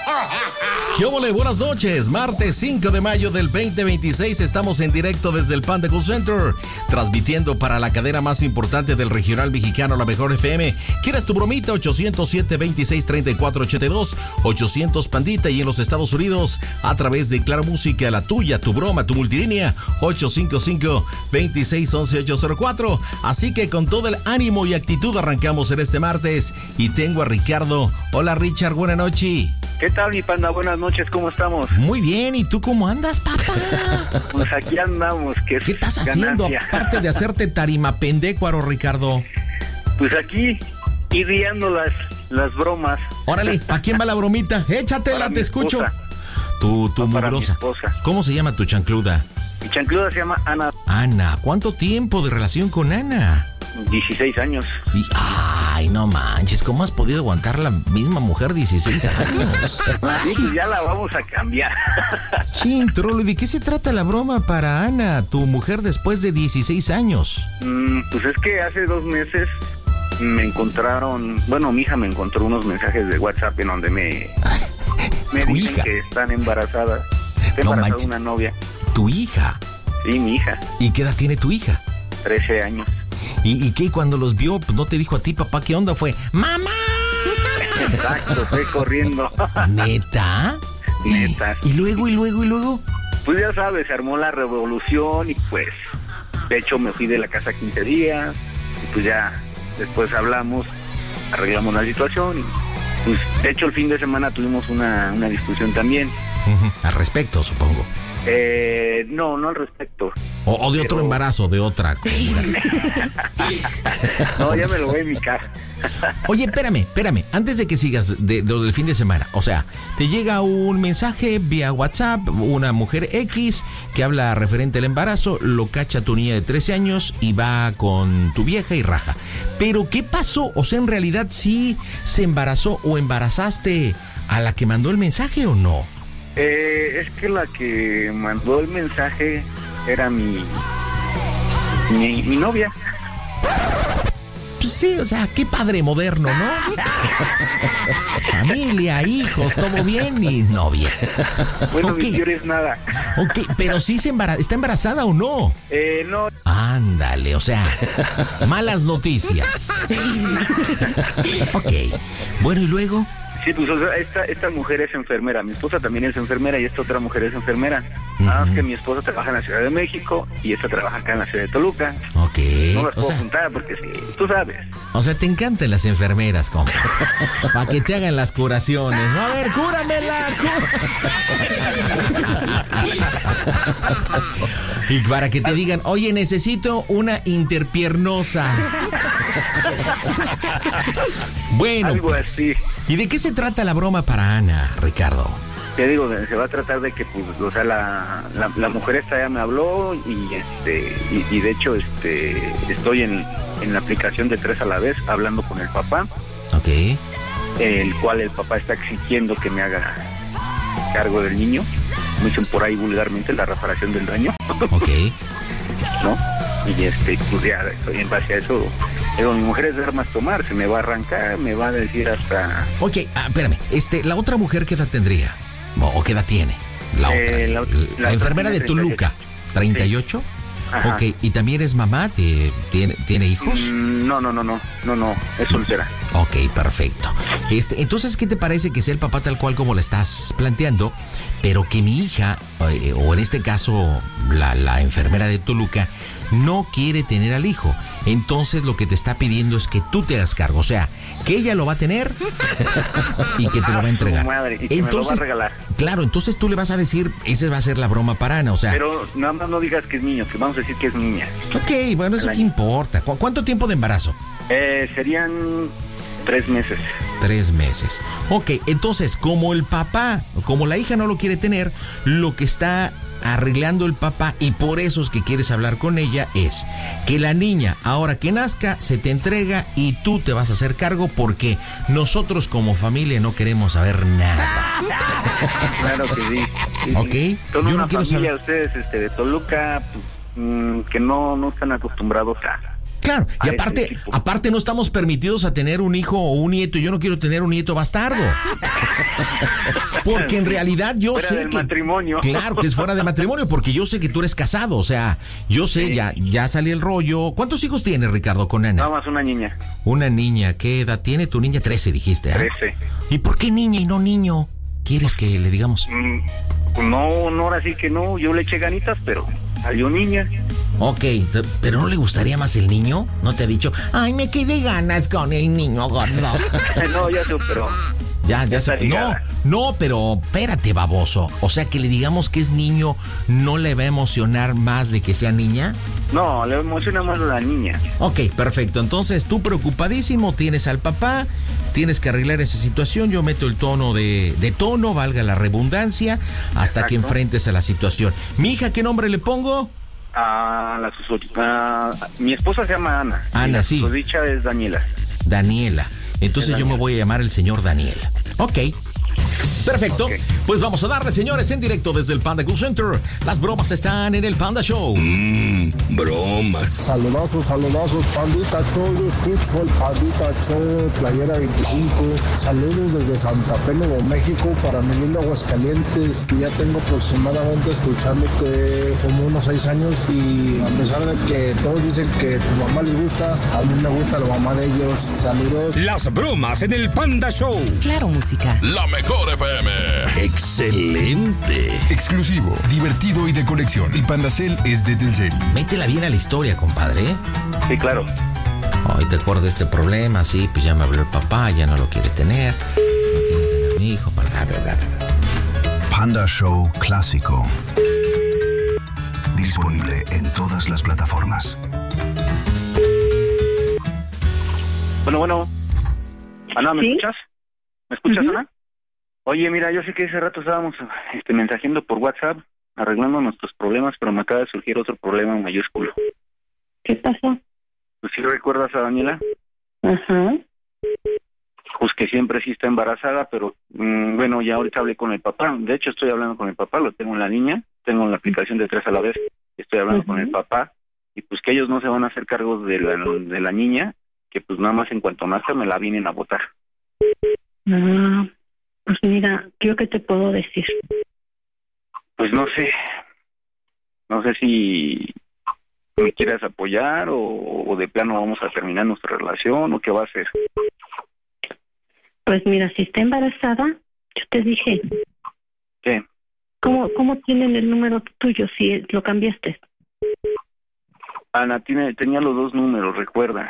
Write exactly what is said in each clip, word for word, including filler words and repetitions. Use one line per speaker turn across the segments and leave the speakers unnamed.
¿Qué óvole? Buenas noches. Martes cinco de mayo del veinte veintiséis. Estamos en directo desde el Panda Cool Center, transmitiendo para la cadena más importante del regional mexicano, la Mejor F M. ¿Quieres tu bromita? ochocientos siete, veintiséis, treinta y cuatro ochenta y dos, ochocientos Pandita, y en los Estados Unidos a través de Claro Música, la tuya, tu broma, tu multilínea, ocho cinco cinco, veintiséis, once, ochocientos cuatro. Así que con todo el ánimo y actitud arrancamos en este martes y tengo a Ricardo. Hola Richard, buena noche.
¿Qué tal, mi panda? Buenas noches, ¿cómo estamos?
Muy bien, ¿y tú cómo andas, papá?
Pues aquí andamos, que es
¿Qué estás haciendo,
ganancia?
aparte de hacerte tarimapendécuaro, Ricardo?
Pues aquí, ideando las, las bromas.
Órale, ¿a quién va la bromita? Échatela,
Para
te
mi
escucho.
esposa.
Tu, tu
Va para mi
mugrosa.
esposa.
¿Cómo se llama tu chancluda?
Mi chancluda se llama Ana,
Ana, ¿cuánto tiempo de relación con Ana?
dieciséis años.
Y, ay, no manches, ¿cómo has podido aguantar la misma mujer dieciséis años?
Sí, pues ya la vamos a cambiar.
Chin, trolo, ¿y de qué se trata la broma para Ana, tu mujer después de dieciséis años?
Mm, pues es que hace dos meses me encontraron, bueno, mi hija me encontró unos mensajes de WhatsApp en donde me, me
¿Tu
dicen
hija?
que están embarazadas. Está
No
embarazada
manches.
una novia.
¿Tu hija?
Sí, mi hija,
¿Y qué edad tiene tu hija?
trece años.
¿Y, y qué? Cuando los vio, pues no te dijo a ti, papá, ¿qué onda? Fue, ¡mamá!
Exacto, fue corriendo.
¿Neta?
Neta.
¿Y luego, y luego, y luego?
Pues ya sabes, se armó la revolución y pues, de hecho me fui de la casa quince días y pues ya después hablamos, arreglamos la situación y pues de hecho el fin de semana tuvimos una, una discusión también.
Ujú, al respecto, supongo.
Eh, no, no al respecto.
O, o de otro
Pero-
embarazo, de otra cosa.
No, ya me lo voy en mi casa.
Oye, espérame, espérame, antes de que sigas de, de lo del fin de semana, o sea, te llega un mensaje vía WhatsApp, una mujer X que habla referente al embarazo, lo cacha tu niña de trece años y va con tu vieja y raja. Pero, ¿qué pasó? O sea, en realidad, ¿sí se embarazó o embarazaste a la que mandó el mensaje o no?
Eh, es que la que mandó el mensaje era mi, mi, mi novia.
Pues sí, o sea, qué padre moderno, ¿no? Familia, hijos, todo bien y novia.
Bueno,
Ok.
mi peor es nada.
Ok, pero sí se embara- está embarazada o no.
Eh, no,
Ándale, o sea, malas noticias. Ok, bueno, ¿y luego?
sí, pues o sea, esta, esta mujer es enfermera, mi esposa también es enfermera y esta otra mujer es enfermera. Nada más
Ujú.
que mi esposa trabaja en la Ciudad de México y esta trabaja acá en la Ciudad de Toluca.
Ok,
No las
o
puedo
sea,
juntar porque sí, tú sabes.
o sea, te encantan las enfermeras, compa. Para que te hagan las curaciones, ¿no? A ver, cúramela. cú- Y para que te digan, oye, necesito una interpiernosa. Bueno,
Algo
pues,
así.
¿y de qué se trata la broma para Ana, Ricardo?
Te digo, se va a tratar de que, pues, o sea, la, la, la mujer esta ya me habló y este y, y de hecho este estoy en, en la aplicación de Tres a la Vez hablando con el papá,
Ok.
el cual el papá está exigiendo que me haga cargo del niño. Me dicen por ahí vulgarmente la reparación del daño,
Ok.
¿no? Y este, pues ya estoy en base a eso. Digo, mi mujer es de armas tomar, se me va a arrancar, me va a decir hasta...
Ok, ah, espérame. Este, ¿la otra mujer qué edad tendría? ¿O, o qué edad tiene? La
Eh,
otra.
la-
La,
la otra
enfermera de
tiene
Toluca. ¿treinta y ocho?
Ajá.
Ok, ¿y también es mamá? ¿Tie- ¿Tiene, ¿tiene hijos?
Mm, No, no, no, no, no, no, es soltera.
Ok, perfecto. Este, entonces, ¿qué te parece que sea el papá tal cual como lo estás planteando? Pero que mi hija, eh, o en este caso la, la enfermera de Toluca, no quiere tener al hijo. Entonces lo que te está pidiendo es que tú te hagas cargo. O sea, que ella lo va a tener y que te lo va a entregar.
Ah, su madre, y que me lo va a regalar.
Claro, entonces tú le vas a decir, esa va a ser la broma para Ana. O sea,
Pero nada más no digas que es niño, que vamos a decir que es niña.
ok, bueno, eso
Al
qué
año.
importa. ¿Cu- ¿Cuánto tiempo de embarazo?
Eh, serían tres meses.
Tres meses. Ok, entonces, como el papá, como la hija no lo quiere tener, lo que está arreglando el papá, y por eso es que quieres hablar con ella, es que la niña, ahora que nazca, se te entrega y tú te vas a hacer cargo porque nosotros como familia no queremos saber nada.
Claro que sí. Sí,
Ok,
sí. Son
yo no
una
quiero
familia,
saber-
ustedes este, de Toluca, pues, mm, que no, no están acostumbrados a,
Claro, y aparte, aparte no estamos permitidos a tener un hijo o un nieto. Yo no quiero tener un nieto bastardo. Porque en realidad yo
fuera
sé
del
que...
matrimonio.
Claro que es fuera de matrimonio, porque yo sé que tú eres casado. O sea, yo sé, sí. ya, ya salió el rollo. ¿Cuántos hijos tienes, Ricardo, con Ana?
Nada más una niña.
Una niña. ¿Qué edad tiene tu niña? trece, dijiste. ¿eh?
trece.
¿Y por qué niña y no niño? ¿Quieres que le digamos?
Mm, no, no, ahora sí que no. Yo le eché ganitas, pero salió niña.
Ok, pero ¿no le gustaría más el niño? ¿No te ha dicho? Ay, me quedé ganas con el niño, gordo.
No, ya se operó.
Ya, ya, ya se... No, no, pero espérate, baboso. O sea, que le digamos que es niño, ¿no le va a emocionar más de que sea niña?
No, le emociona más la niña.
Ok, perfecto. Entonces, tú preocupadísimo, tienes al papá, tienes que arreglar esa situación. Yo meto el tono de, de tono, valga la redundancia, hasta Exacto. que enfrentes a la situación. Mi hija, ¿qué nombre le pongo?
A la susodicha. Mi esposa se llama Ana.
Ana, sí.
La susodicha es Daniela.
Daniela. Entonces yo Daniela. me voy a llamar el señor Daniel. Ok. Perfecto. Okay. Pues vamos a darle, señores, en directo desde el Panda Cool Center. Las bromas están en el Panda Show.
Mmm, bromas.
Saludazos, saludazos, Pandita Show. Yo escucho el Pandita Show, Playera veinticinco. Saludos desde Santa Fe, Nuevo México, para mi lindo Aguascalientes. Y ya tengo aproximadamente escuchándote como unos seis años. Y a pesar de que todos dicen que tu mamá les gusta, a mí me gusta la mamá de ellos. Saludos.
Las bromas en el Panda Show.
Claro, música.
La mejor F M. Excelente.
Exclusivo, divertido y de colección. El Pandacel es de Telcel.
Métela bien a la historia, compadre.
Sí, claro.
Hoy te acuerdas de este problema, sí, pues ya me habló el papá, ya no lo quiere tener. No quiere tener mi hijo, bla, bla, bla, bla.
Panda Show Clásico. Disponible en todas las plataformas.
Bueno, bueno. Ana, ¿me ¿Sí? escuchas? ¿Me escuchas, uh-huh. Ana? Oye, mira, yo sé que hace rato estábamos este, mensajeando por WhatsApp, arreglando nuestros problemas, pero me acaba de surgir otro problema mayúsculo.
¿Qué pasó?
¿Tú sí recuerdas a Daniela?
Ajá.
Pues que siempre sí está embarazada, pero mmm, bueno, ya ahorita hablé con el papá. De hecho, estoy hablando con el papá, lo tengo en la niña, tengo en la aplicación de tres a la vez, estoy hablando uh-huh. con el papá, y pues que ellos no se van a hacer cargo de la, de la niña, que pues nada más en cuanto nazca me la vienen a botar.
Ah... Pues mira, ¿yo qué te puedo decir?
Pues no sé. No sé si me quieras apoyar o, o de plano vamos a terminar nuestra relación o qué va a hacer.
Pues mira, si está embarazada, yo te dije.
¿Qué?
¿Cómo, cómo tienen el número tuyo si lo cambiaste?
Ana tiene, tenía los dos números, recuerda.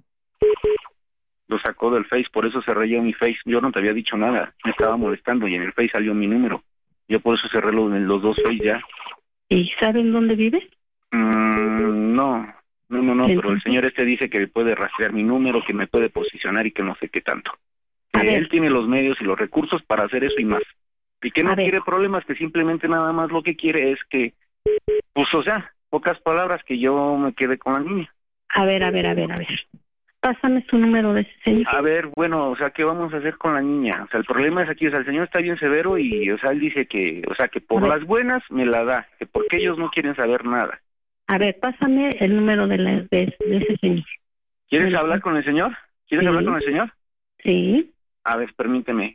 Lo sacó del Face, por eso cerré yo mi Face. Yo no te había dicho nada, me estaba molestando y en el Face salió mi número. Yo por eso cerré los, los dos Face ya.
¿Y saben dónde vives?
Mm, no, no, no, no, pero el señor este dice que puede rastrear mi número, que me puede posicionar y que no sé qué tanto. Que él tiene los medios y los recursos para hacer eso y más. Y que no quiere problemas, que simplemente nada más lo que quiere es que, pues o sea, pocas palabras, que yo me quede con la niña.
A ver, a ver, a ver, a ver. Pásame su número de ese señor.
A ver, bueno, o sea, ¿qué vamos a hacer con la niña? O sea, el problema es aquí, o sea, el señor está bien severo y, o sea, él dice que, o sea, que por las buenas me la da, que porque ellos no quieren saber nada.
A ver, pásame el número de, la, de, de ese señor.
¿Quieres hablar con el señor? ¿Quieres sí. hablar con el señor?
Sí.
A ver, permíteme.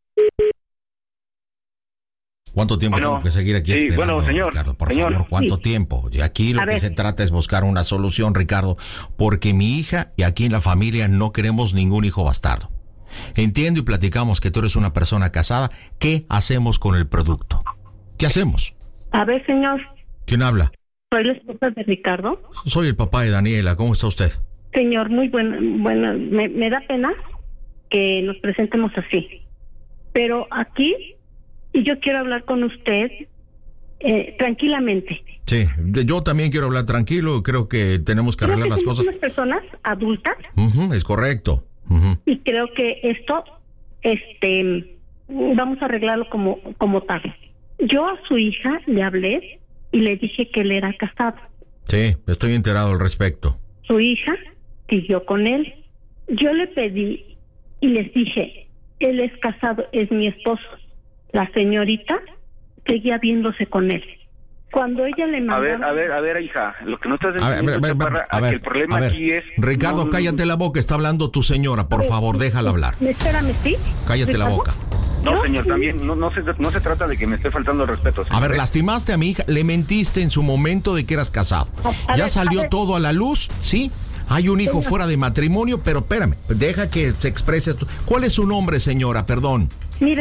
¿Cuánto tiempo bueno, tengo que seguir aquí
sí,
esperando,
bueno, señor,
Ricardo? Por
señor.
favor, ¿cuánto
sí.
tiempo? Y aquí lo a que ver. se trata es buscar una solución, Ricardo, porque mi hija y aquí en la familia no queremos ningún hijo bastardo. Entiendo y platicamos que tú eres una persona casada. ¿Qué hacemos con el producto? ¿Qué hacemos?
A ver, señor.
¿Quién habla?
Soy la esposa de Ricardo.
Soy el papá de Daniela. ¿Cómo está usted?
Señor, muy bueno. Bueno, me, me da pena que nos presentemos así. Pero aquí... Y yo quiero hablar con usted eh, tranquilamente.
Sí, yo también quiero hablar tranquilo. Creo que tenemos que arreglar
creo que
las cosas.
Somos personas adultas.
Uh-huh, es correcto. Uh-huh.
Y creo que esto, este, vamos a arreglarlo como, como tal. Yo a su hija le hablé y le dije que él era casado.
Sí, estoy enterado al respecto.
Su hija siguió con él. Yo le pedí y les dije, él es casado, es mi esposo. La señorita seguía viéndose con él. cuando ella le mandaba...
A ver, a ver, a ver, hija, lo que no estás
A ver, a ver,
entendiendo,
a ver,
Chaparra,
a ver,
que el problema
a ver.
aquí es...
Ricardo,
no,
cállate la boca, está hablando tu señora, por favor, déjala hablar.
Espérame, ¿sí?
Cállate la
¿Ricardo?
boca.
No,
Yo
señor,
sí.
también no, no, se, no se trata de que me esté faltando el respeto. Señor.
A ver, lastimaste a mi hija, le mentiste en su momento de que eras casado.
A
Ya
ver,
salió
a ver.
todo a la luz, ¿sí? Hay un hijo
Señor.
fuera de matrimonio, pero espérame, deja que se exprese esto. ¿Cuál es su nombre, señora? Perdón.